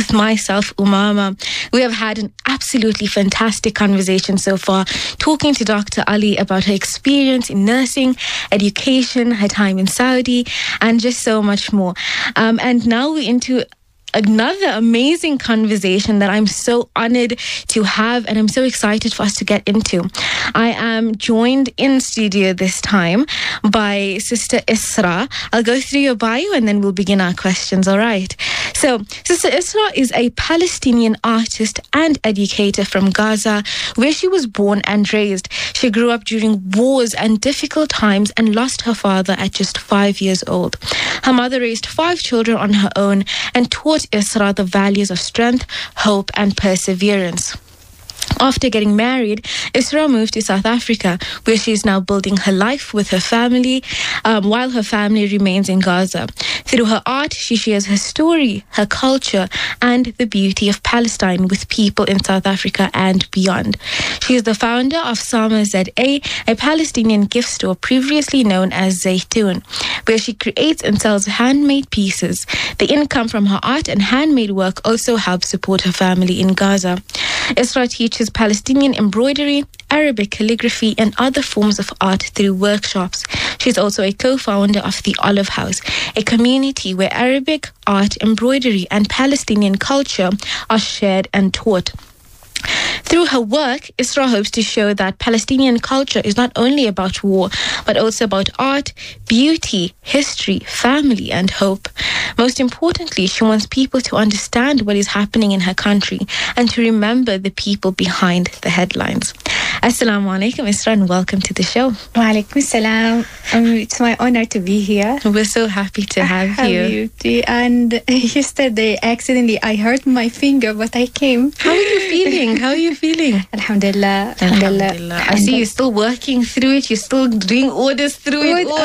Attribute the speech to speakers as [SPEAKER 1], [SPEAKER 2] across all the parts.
[SPEAKER 1] with myself, Umama. We have had an absolutely fantastic conversation so far, talking to Dr. Ali about her experience in nursing, education, her time in Saudi, and just so much more. And now we're into another amazing conversation that I'm so honored to have, and I'm so excited for us to get into. I am joined in studio this time by Sister Isra. I'll go through your bio and then we'll begin our questions, all right? So, Sister Isra is a Palestinian artist and educator from Gaza, where she was born and raised. She grew up during wars and difficult times and lost her father at just 5 years old. Her mother raised 5 children on her own and taught Isra the values of strength, hope, and perseverance. After getting married, Isra moved to South Africa, where she is now building her life with her family, while her family remains in Gaza. Through her art, she shares her story, her culture, and the beauty of Palestine with people in South Africa and beyond. She is the founder of Sama ZA, a Palestinian gift store previously known as Zaytoon, where she creates and sells handmade pieces. The income from her art and handmade work also helps support her family in Gaza. Isra teaches Palestinian embroidery, Arabic calligraphy, and other forms of art through workshops. She's also a co-founder of the Olive House, a community where Arabic, art, embroidery, and Palestinian culture are shared and taught. Through her work, Isra hopes to show that Palestinian culture is not only about war, but also about art, beauty, history, family, and hope. Most importantly, she wants people to understand what is happening in her country and to remember the people behind the headlines. Assalamu alaikum, Isra, and welcome to the show.
[SPEAKER 2] Wa alaikum salam. It's my honor to be here.
[SPEAKER 1] We're so happy to have you.
[SPEAKER 2] And yesterday, accidentally, I hurt my finger, but I came.
[SPEAKER 1] How are you feeling?
[SPEAKER 2] Alhamdulillah.
[SPEAKER 1] Alhamdulillah. I see you're still working through it. You're still doing orders through it all.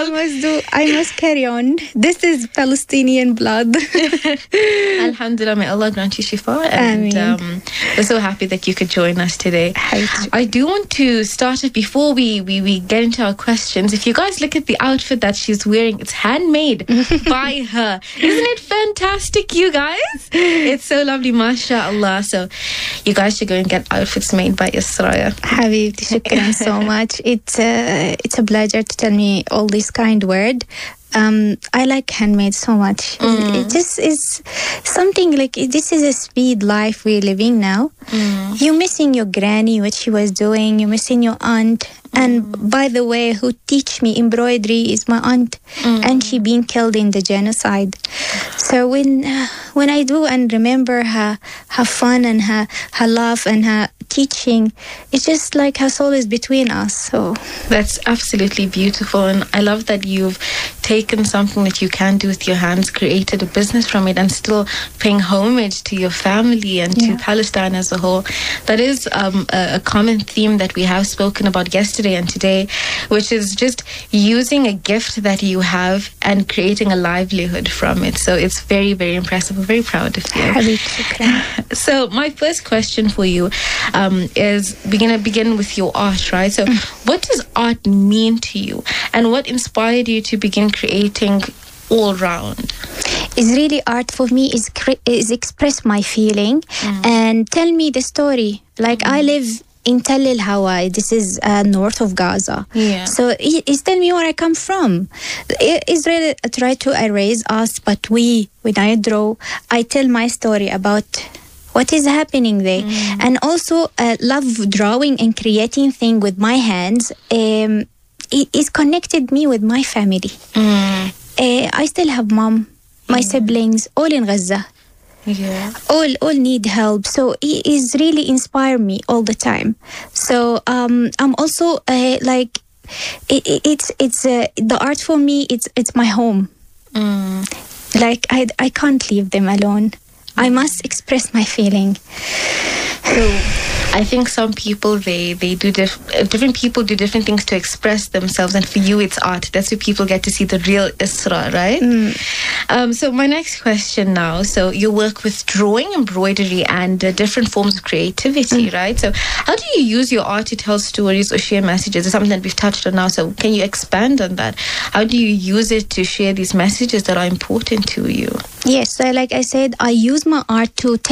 [SPEAKER 2] I must carry on. This is Palestinian blood.
[SPEAKER 1] Alhamdulillah, may Allah grant you shifa. And we're so happy that you could join us today. I do want to start it before we get into our questions. If you guys look at the outfit that she's wearing, it's handmade by her. Isn't it fantastic, you guys? It's so lovely, mashallah. So you guys should go and get outfits made by Isra.
[SPEAKER 2] Habibti, shukran so much. It's a pleasure to tell me all this kind word. I like handmade so much. It just is something like, this is a speed life we're living now. You're missing your granny, what she was doing. You're missing your aunt. And by the way, who teach me embroidery is my aunt, and she been killed in the genocide. So when I do and remember her fun and her love and her teaching, it's just like her soul is between us. So
[SPEAKER 1] that's absolutely beautiful, and I love that you've taken something that you can do with your hands, created a business from it, and still paying homage to your family and to Palestine as a whole. That is a common theme that we have spoken about yesterday and today, which is just using a gift that you have and creating a livelihood from it. So it's very, very impressive. We're very proud of you. So my first question for you is, we're going to begin with your art, right? So what does art mean to you, and what inspired you to begin creating all round?
[SPEAKER 2] It's really art for me is express my feeling and tell me the story. Like I live in Tel El Hawa. This is north of Gaza. So it's tell me where I come from. Israel tried to erase us, but when I draw, I tell my story about what is happening there. And also love drawing and creating things with my hands. It connected me with my family. I still have mom, my siblings, all in Gaza. All need help. So it is really inspire me all the time. So I'm also like it's the art for me. It's my home. Like I can't leave them alone. I must express my feeling.
[SPEAKER 1] So I think some people, they do different people do different things to express themselves, and for you it's art. That's where people get to see the real Isra, right? So my next question now, so you work with drawing, embroidery, and different forms of creativity, right? So how do you use your art to tell stories or share messages? It's something that we've touched on now, so can you expand on that? How do you use it to share these messages that are important to you?
[SPEAKER 2] Yes, so like I said, I use my art to